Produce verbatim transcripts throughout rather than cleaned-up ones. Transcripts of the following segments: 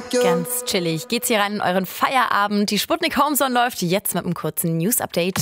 Ganz chillig geht's hier rein in euren Feierabend. Die Sputnik Homezone läuft jetzt mit einem kurzen News-Update.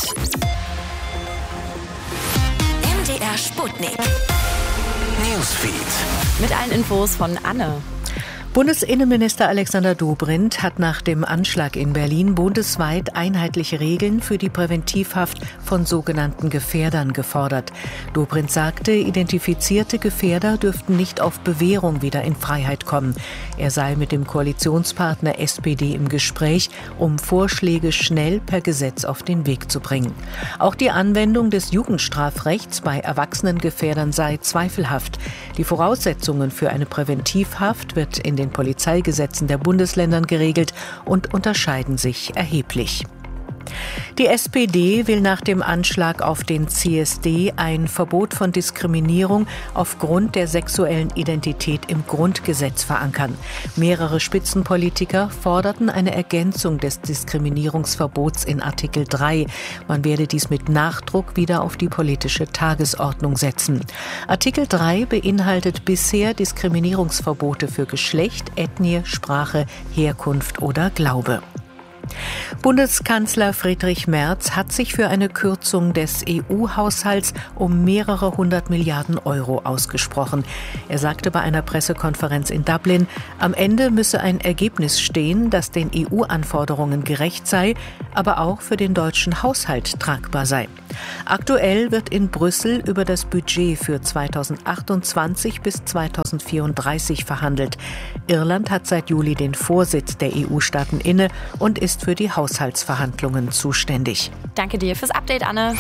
M D R Sputnik Newsfeed. Mit allen Infos von Anne. Bundesinnenminister Alexander Dobrindt hat nach dem Anschlag in Berlin bundesweit einheitliche Regeln für die Präventivhaft von sogenannten Gefährdern gefordert. Dobrindt sagte, identifizierte Gefährder dürften nicht auf Bewährung wieder in Freiheit kommen. Er sei mit dem Koalitionspartner S P D im Gespräch, um Vorschläge schnell per Gesetz auf den Weg zu bringen. Auch die Anwendung des Jugendstrafrechts bei Erwachsenengefährdern sei zweifelhaft. Die Voraussetzungen für eine Präventivhaft wird in den Polizeigesetzen der Bundesländern geregelt und unterscheiden sich erheblich. Die S P D will nach dem Anschlag auf den C S D ein Verbot von Diskriminierung aufgrund der sexuellen Identität im Grundgesetz verankern. Mehrere Spitzenpolitiker forderten eine Ergänzung des Diskriminierungsverbots in Artikel drei. Man werde dies mit Nachdruck wieder auf die politische Tagesordnung setzen. Artikel drei beinhaltet bisher Diskriminierungsverbote für Geschlecht, Ethnie, Sprache, Herkunft oder Glaube. Bundeskanzler Friedrich Merz hat sich für eine Kürzung des E U-Haushalts um mehrere hundert Milliarden Euro ausgesprochen. Er sagte bei einer Pressekonferenz in Dublin, am Ende müsse ein Ergebnis stehen, das den E U-Anforderungen gerecht sei, aber auch für den deutschen Haushalt tragbar sei. Aktuell wird in Brüssel über das Budget für zweitausendachtundzwanzig bis zweitausendvierunddreißig verhandelt. Irland hat seit Juli den Vorsitz der E U-Staaten inne und ist für die Haushaltsverhandlungen zuständig. Danke dir fürs Update, Anne.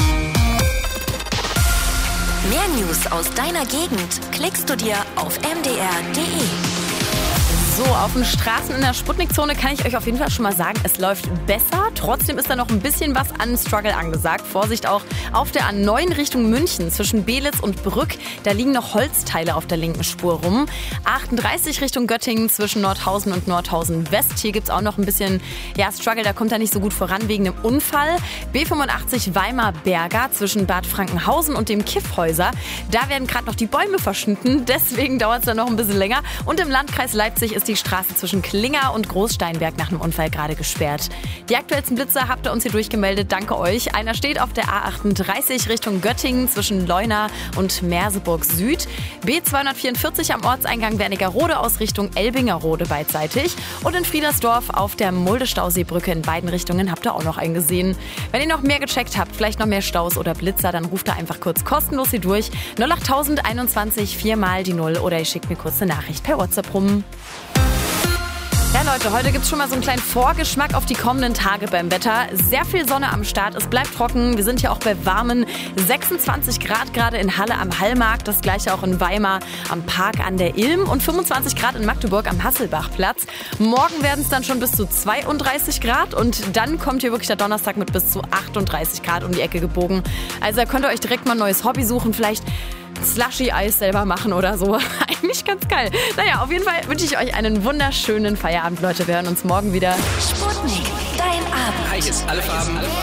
Mehr News aus deiner Gegend klickst du dir auf m d r punkt d e. So, auf den Straßen in der Sputnik-Zone kann ich euch auf jeden Fall schon mal sagen, es läuft besser. Trotzdem ist da noch ein bisschen was an Struggle angesagt. Vorsicht auch auf der A neun Richtung München zwischen Belitz und Brück. Da liegen noch Holzteile auf der linken Spur rum. achtunddreißig Richtung Göttingen zwischen Nordhausen und Nordhausen West. Hier gibt es auch noch ein bisschen ja, Struggle, da kommt er nicht so gut voran wegen einem Unfall. B fünfundachtzig Weimar-Berger zwischen Bad Frankenhausen und dem Kiffhäuser. Da werden gerade noch die Bäume verschnitten, deswegen dauert es dann noch ein bisschen länger. Und im Landkreis Leipzig ist die Straße zwischen Klinger und Großsteinberg nach einem Unfall gerade gesperrt. Die aktuellsten Blitzer habt ihr uns hier durchgemeldet. Danke euch. Einer steht auf der A achtunddreißig Richtung Göttingen zwischen Leuna und Merseburg Süd. B zweihundertvierundvierzig am Ortseingang Wernigerode aus Richtung Elbingerode beidseitig. Und in Friedersdorf auf der Mulde-Stauseebrücke in beiden Richtungen habt ihr auch noch einen gesehen. Wenn ihr noch mehr gecheckt habt, vielleicht noch mehr Staus oder Blitzer, dann ruft da einfach kurz kostenlos hier durch. null acht null null einundzwanzig vier mal die null oder ihr schickt mir kurz eine Nachricht per WhatsApp rum. Ja Leute, heute gibt es schon mal so einen kleinen Vorgeschmack auf die kommenden Tage beim Wetter. Sehr viel Sonne am Start, es bleibt trocken. Wir sind hier auch bei warmen sechsundzwanzig Grad gerade in Halle am Hallmarkt. Das gleiche auch in Weimar am Park an der Ilm und fünfundzwanzig Grad in Magdeburg am Hasselbachplatz. Morgen werden es dann schon bis zu zweiunddreißig Grad und dann kommt hier wirklich der Donnerstag mit bis zu achtunddreißig Grad um die Ecke gebogen. Also da könnt ihr euch direkt mal ein neues Hobby suchen, vielleicht Slushy-Eis selber machen oder so. Eigentlich ganz geil. Naja, auf jeden Fall wünsche ich euch einen wunderschönen Feierabend, Leute. Wir hören uns morgen wieder. Sputnik, dein Abend. Hi, hier ist alle Farben.